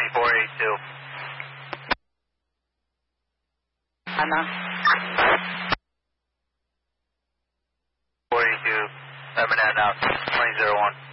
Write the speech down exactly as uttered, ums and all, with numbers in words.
four eighty-two. Anna. four eighty-two, Lemonade out, twenty oh one.